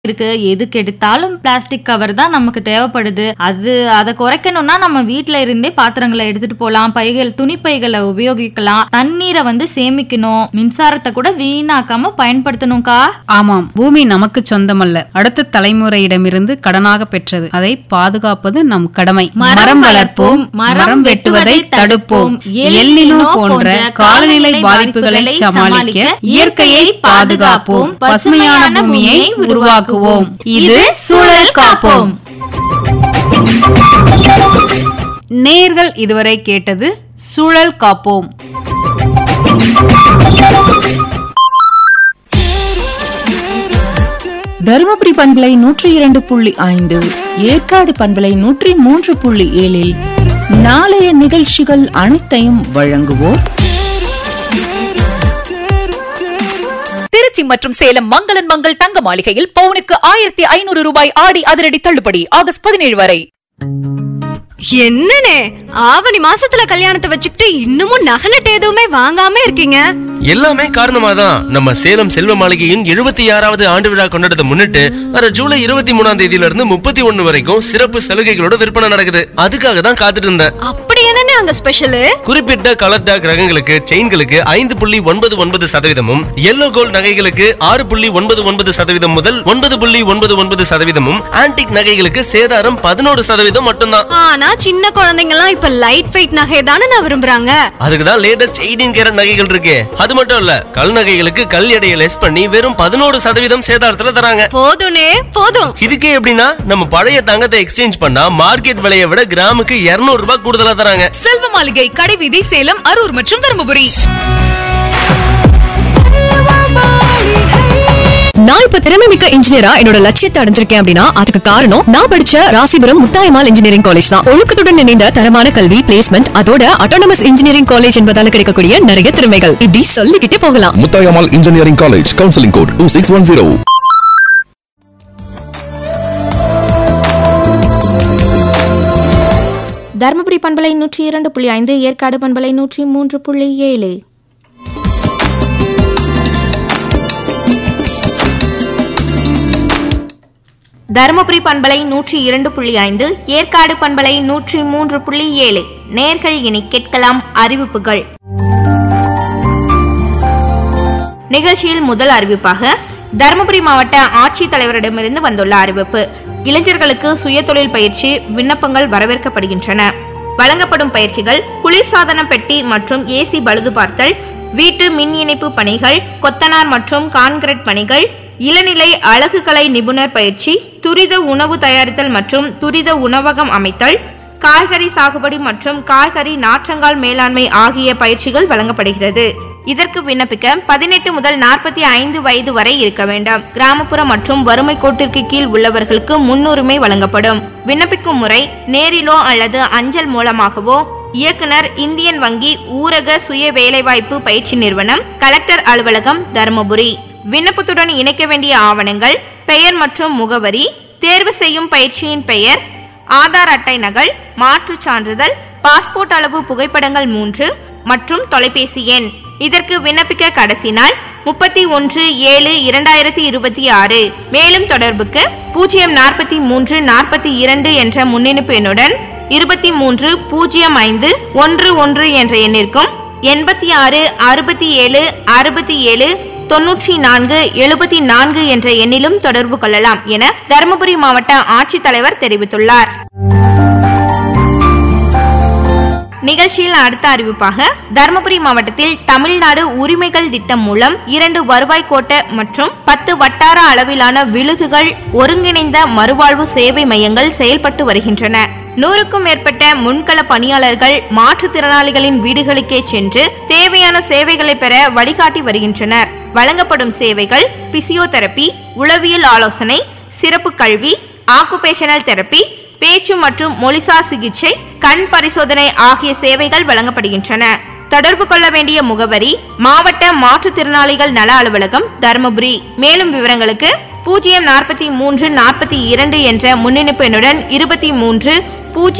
இருக்கு. எதுக்கு எடுத்தாலும் பிளாஸ்டிக் கவர் தான் நமக்கு தேவைப்படுது. அதை குறைக்கணும்னா நம்ம வீட்ல இருந்தே பாத்திரங்களை எடுத்துட்டு போலாம், துணிப்பைகளை உபயோகிக்கலாம், தண்ணீரை சேமிக்கணும், மின்சாரத்தை கூட வீணாக்காம பயன்படுத்தணும்க்கா. ஆமாம், பூமி நமக்கு சொந்தமல்ல, அடுத்த தலைமுறையிடமிருந்து கடனாக பெற்றது. அதை பாதுகாப்பது நம் கடமை. மரம் வளர்ப்போம், மரம் வெட்டுவதை தடுப்போம். எல் நினோ போன்ற காலநிலை பாதிப்புகளை சமாளிக்க இயற்கையை பாதுகாப்போம், பசுமையான பூமியை உருவாக்குவோம். இது சூழல் காப்போம். நேயர்கள் இதுவரை கேட்டது சூழல் காப்போம். தருமபுரி பண்பலை 102.5, ஏற்காடு பண்பலை 103.7 நாளைய நிகழ்ச்சிகள் அனைத்தையும் வழங்குவோர் திருச்சி மற்றும் சேலம் மங்களன் மங்கள் தங்க மாளிகையில் பவுனுக்கு 1500 ரூபாய் ஆடி அதிரடி தள்ளுபடி ஆகஸ்ட் 17 வரை. என்னனே ஆவணி மாசத்துல கல்யாணத்தை வச்சுக்கிட்டு இன்னமும் நகலட்டு எதுவுமே வாங்காம இருக்கீங்க? எல்லாமே காரணமாதான் நம்ம சேலம் செல்வ மாளிகையின் 76வது ஆண்டு விழா கொண்டாடத்தை முன்னிட்டு வர ஜூலை 23ஆம் தேதியில இருந்து 31 வரைக்கும் சிறப்பு சலுகைகளோட விற்பனை நடக்குது. அதுக்காக தான் காத்துட்டு இருந்தேன். அப்படி என்னனே அங்க ஸ்பெஷல்? குறிப்பிட்ட கலர் டாக் ரகங்களுக்கு செயின்களுக்கு 5.99% எல்லோ கோல்ட் நகைகளுக்கு 6.99% முதல் 9.99% ஆன்டிக் நகைகளுக்கு சேதாரம் 11% மட்டும்தான். ஆனா சின்ன குழந்தைங்க எல்லாம் இப்ப லைட் வெயிட் நகை தானே நான் விரும்புறாங்க. அதுக்குதான் லேட்டஸ்ட் 18 கேரட் நகைகள் இருக்கு. அது மட்டும் இல்ல, கல் நகைகளுக்கு கல் எடையை லெஸ் பண்ணி வெறும் 11% சேதாரத்துல தராங்க. போதும்னே போதும். இதுக்கே எப்படின்னா, நம்ம பழைய தங்கத்தை எக்ஸ்சேஞ்ச் பண்ணா மார்க்கெட் விலையை விட கிராமுக்கு 200 ரூபாய் கூடுதலா தராங்க. செல்வ மாளிகை, கடைவீதி, சேலம், அரூர் மற்றும் தருமபுரி. நான் இப்ப திறமைமிக்க இன்ஜினியரா என்னோட லட்சியத்தை அடைஞ்சிருக்கேன் அப்படின்னா அதுக்கு காரணம் நான் படிச்ச ராசிபுரம் முத்தாயம்மாள் இன்ஜினியரிங் காலேஜ் தான். ஒழுக்கத்துடன் இணைந்த தரமான கல்வி, பிளேஸ்மெண்ட், அதோட ஆட்டோனமஸ் இன்ஜினியரிங் காலேஜ் என்பதால கிடைக்கக்கூடிய நிறைய திறமைகள் இப்படி சொல்லிக்கிட்டே போகலாம். Muthayammal engineering college, counselling code 2610. Dharmapuri பண்பலை 102.5, ஏற்காடு பண்பலை 103.7. தருமபுரி பண்பலை 102.5, ஏற்காடு பண்பலை 103.7. நேர்கள் இனி கேட்கலாம் அறிவிப்புகள். நிகழ்ச்சியில் முதல் அறிவிப்பாக தருமபுரி மாவட்ட ஆட்சித்தலைவரிடமிருந்து வந்துள்ள அறிவிப்பு. இளைஞர்களுக்கு சுயதொழில் பயிற்சி விண்ணப்பங்கள் வரவேற்கப்படுகின்றன. வழங்கப்படும் பயிற்சிகள் குளிர்சாதன பெட்டி மற்றும் ஏசி பழுது பார்த்தல், வீட்டு மின் இணைப்பு பணிகள், கொத்தனார் மற்றும் கான்கிரீட் பணிகள், இளநிலை அழகுக்கலை நிபுணர் பயிற்சி, துரித உணவு தயாரித்தல் மற்றும் துரித உணவகம் அமைத்தல், காய்கறி சாகுபடி மற்றும் காய்கறி நாற்றங்கால் மேலாண்மை ஆகிய பயிற்சிகள் வழங்கப்படுகிறது. இதற்கு விண்ணப்பிக்க 18 முதல் 45 வயது வரை இருக்க வேண்டும். கிராமப்புற மற்றும் வறுமை கோட்டிற்கு கீழ் உள்ளவர்களுக்கு முன்னுரிமை வழங்கப்படும். விண்ணப்பிக்கும் முறை நேரிலோ அல்லது அஞ்சல் மூலமாகவோ இயக்குனர், இந்தியன் வங்கி, ஊரக சுய வேலைவாய்ப்பு பயிற்சி நிறுவனம், கலெக்டர் அலுவலகம், தருமபுரி. விண்ணப்பத்துடன் இணைக்க வேண்டிய ஆவணங்கள்: பெயர் மற்றும் முகவரி, தேர்வு செய்யும் பயிற்சியின் பெயர், ஆதார் அட்டை நகல், மாற்றுச் சான்றிதழ், பாஸ்போர்ட் அளவு புகைப்படங்கள் 3 மற்றும் தொலைபேசி எண். இதற்கு விண்ணப்பிக்க கடைசி நாள் 31/7/2026. மேலும் தொடர்புக்கு 04342 என்ற முன்னிணைப்பு எண்ணுடன் 230511 என்ற எண்ணிற்கும் 86 67 67 94 74 என்ற எண்ணிலும் தொடர்பு கொள்ளலாம் என தருமபுரி மாவட்ட ஆட்சித்தலைவர் தெரிவித்துள்ளார். நிகழ்ச்சியில் அடுத்த அறிவிப்பாக தருமபுரி மாவட்டத்தில் தமிழ்நாடு உரிமைகள் திட்டம் மூலம் 2 வருவாய் கோட்ட மற்றும் 10 வட்டார அளவிலான விழுதுகள் ஒருங்கிணைந்த மறுவாழ்வு சேவை மையங்கள் செயல்பட்டு வருகின்றன. 100க்கும் மேற்பட்ட முன்கள பணியாளர்கள் மாற்றுத்திறனாளிகளின் வீடுகளுக்கே சென்று தேவையான சேவைகளை பெற வழிகாட்டி வருகின்றனர். வழங்கப்படும் சேவைகள்: பிசியோதெரபி, உளவியல் ஆலோசனை, சிறப்பு கல்வி, ஆக்குபேஷனல் தெரப்பி, பேச்சு மற்றும் மொழிசார் சிகிச்சை, கண் பரிசோதனை ஆகிய சேவைகள் வழங்கப்படுகின்றன. தொடர்பு கொள்ள வேண்டிய முகவரி: மாவட்ட மாற்றுத்திறனாளிகள் நல அலுவலகம், தருமபுரி. மேலும் விவரங்களுக்கு 04342 என்ற முன்னிணைப்பு எண்ணுடன்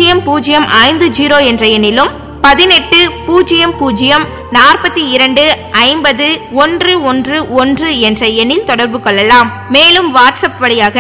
230050 என்ற எண்ணிலும் 180042 50 111 என்ற எண்ணில் தொடர்பு கொள்ளலாம். மேலும் வாட்ஸ்அப் வழியாக